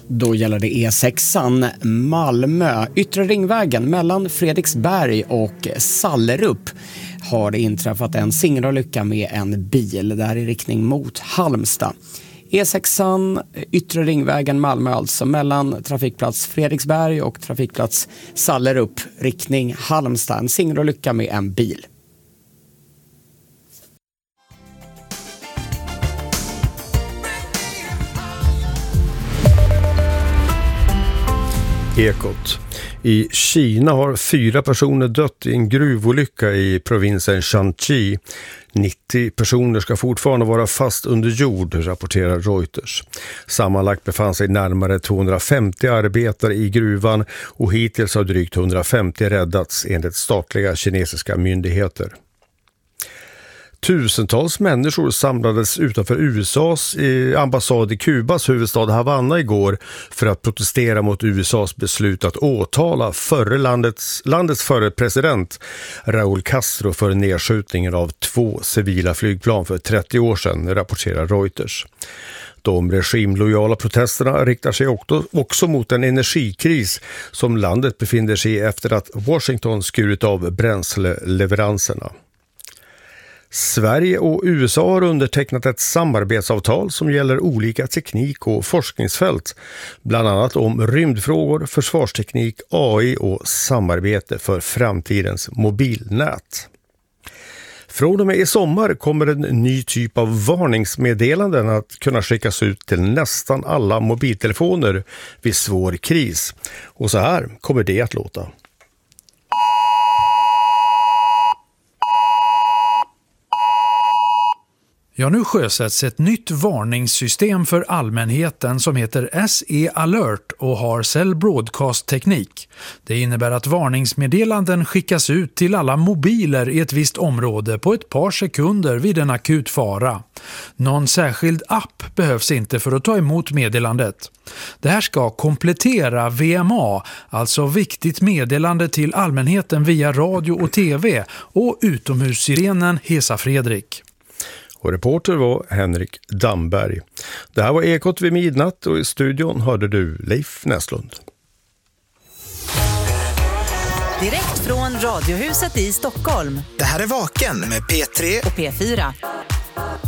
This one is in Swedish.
Då gäller det E6an Malmö. Yttre ringvägen mellan Fredriksberg och Sallerup har det inträffat en singelolycka med en bil där i riktning mot Halmstad. E6an Yttre ringvägen Malmö alltså mellan trafikplats Fredriksberg och trafikplats Sallerup riktning Halmstad. En singelolycka med en bil. Ekot. I Kina har 4 personer dött i en gruvolycka i provinsen Shanxi. 90 personer ska fortfarande vara fast under jord, rapporterar Reuters. Sammanlagt befann sig närmare 250 arbetare i gruvan och hittills har drygt 150 räddats enligt statliga kinesiska myndigheter. Tusentals människor samlades utanför USAs ambassad i Kubas huvudstad Havanna igår för att protestera mot USAs beslut att åtala landets förre president Raúl Castro för nedskjutningen av 2 civila flygplan för 30 år sedan, rapporterar Reuters. De regimlojala protesterna riktar sig också mot en energikris som landet befinner sig i efter att Washington skurit av bränsleleveranserna. Sverige och USA har undertecknat ett samarbetsavtal som gäller olika teknik- och forskningsfält, bland annat om rymdfrågor, försvarsteknik, AI och samarbete för framtidens mobilnät. Från och med i sommar kommer en ny typ av varningsmeddelanden att kunna skickas ut till nästan alla mobiltelefoner vid svår kris. Och så här kommer det att låta. Ja, nu sjösätts ett nytt varningssystem för allmänheten som heter SE Alert och har Cell Broadcast-teknik. Det innebär att varningsmeddelanden skickas ut till alla mobiler i ett visst område på ett par sekunder vid en akut fara. Någon särskild app behövs inte för att ta emot meddelandet. Det här ska komplettera VMA, alltså viktigt meddelande till allmänheten via radio och tv, och utomhussirenen Hesa Fredrik. Och reporter var Henrik Damberg. Det här var Ekot vid midnatt och i studion hörde du Leif Näslund. Direkt från Radiohuset i Stockholm. Det här är Vaken med P3 och P4.